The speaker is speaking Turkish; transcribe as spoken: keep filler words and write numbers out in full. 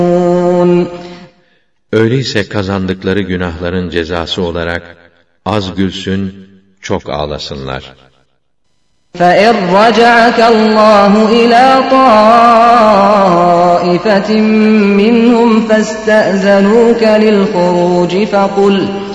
Öyleyse kazandıkları günahların cezası olarak az gülsün, çok ağlasınlar. فَاِنْ رَجَعَكَ اللّٰهُ اِلَى طَائِفَةٍ مِّنْهُمْ فَاسْتَأْذَنُوكَ لِلْخُرُوجِ فَقُلْ